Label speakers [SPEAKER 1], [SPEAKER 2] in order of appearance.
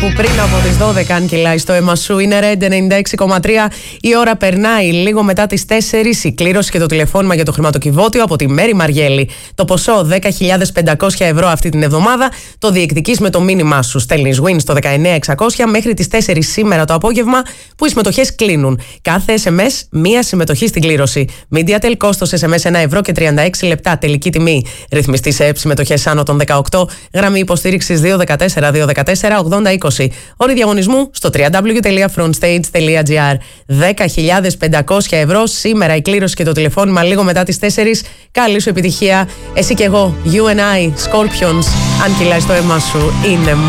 [SPEAKER 1] που πριν από τις 12, αν κυλάει στο αίμα σου, είναι Red 96,3. Η ώρα περνάει λίγο μετά τις 4. Η κλήρωση και το τηλεφώνημα για το χρηματοκιβώτιο από τη Μέρη Μαριέλη. Το ποσό 10.500 ευρώ αυτή την εβδομάδα το διεκδικείς με το μήνυμά σου. Στέλνεις win στο 19600 μέχρι τις 4 σήμερα το απόγευμα που οι συμμετοχές κλείνουν. Κάθε SMS μία συμμετοχή στην κλήρωση. Mediatel, κόστος SMS 1 ευρώ και 36 λεπτά. Τελική τιμή. Ρυθμιστή σε συμμετοχές άνω των 18. Γραμμή υποστήριξης 214-214-8020. Όροι διαγωνισμού στο www.frontstage.gr. 10.500 ευρώ σήμερα η κλήρωση και το τηλεφώνημα λίγο μετά τις 4. Καλή σου επιτυχία. Εσύ και εγώ, You and I, Scorpions, αν κυλάει στο αίμα σου, είναι